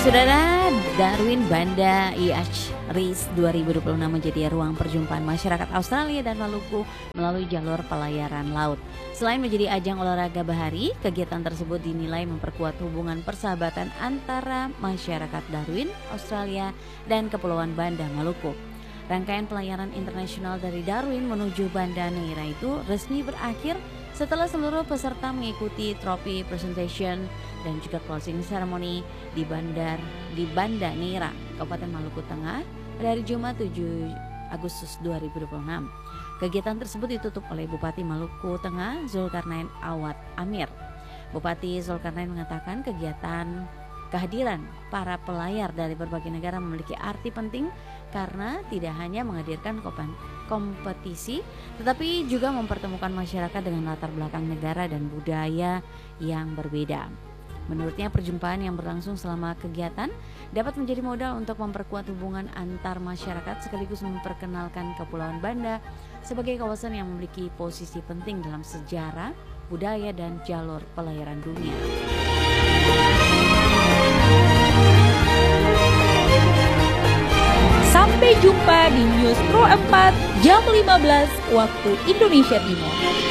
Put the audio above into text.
Saudara, Darwin Banda IACH Race 2026 menjadi ruang perjumpaan masyarakat Australia dan Maluku melalui jalur pelayaran laut. Selain menjadi ajang olahraga bahari, kegiatan tersebut dinilai memperkuat hubungan persahabatan antara masyarakat Darwin, Australia, dan Kepulauan Banda, Maluku. Rangkaian pelayaran internasional dari Darwin menuju Banda Neira itu resmi berakhir setelah seluruh peserta mengikuti trophy presentation dan juga closing ceremony di Banda Neira, Kabupaten Maluku Tengah pada hari Jumat 7 Agustus 2026. Kegiatan tersebut ditutup oleh Bupati Maluku Tengah Zulkarnain Awad Amir. Bupati Zulkarnain mengatakan kehadiran para pelayar dari berbagai negara memiliki arti penting karena tidak hanya menghadirkan kompetisi tetapi juga mempertemukan masyarakat dengan latar belakang negara dan budaya yang berbeda. Menurutnya perjumpaan yang berlangsung selama kegiatan dapat menjadi modal untuk memperkuat hubungan antar masyarakat sekaligus memperkenalkan Kepulauan Banda sebagai kawasan yang memiliki posisi penting dalam sejarah, budaya dan jalur pelayaran dunia. Sampai jumpa di News Pro 4 jam 15 waktu Indonesia Timur.